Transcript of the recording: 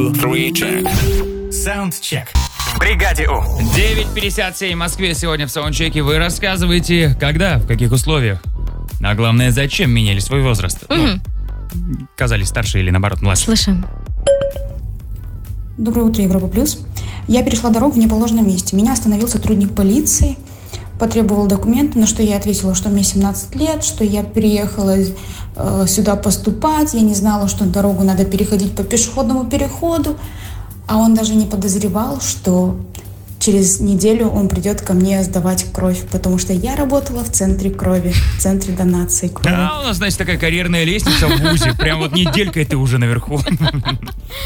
2, 3, check. Саундчек. В бригаде У. 9:57 в Москве сегодня в саундчеке. Вы рассказываете, когда, в каких условиях, а главное, зачем меняли свой возраст. Казались старше или, наоборот, младше. Слышим. Доброе утро, Европа Плюс. Я перешла дорогу в неположенном месте. Меня остановил сотрудник полиции, потребовал документы, на что я ответила, что мне 17 лет, что я приехала сюда поступать, я не знала, что дорогу надо переходить по пешеходному переходу, а он даже не подозревал, что через неделю он придет ко мне сдавать кровь, потому что я работала в центре крови, в центре донации крови. Да, у нас, значит, такая карьерная лестница в ВУЗе. Прям вот неделькой ты уже наверху.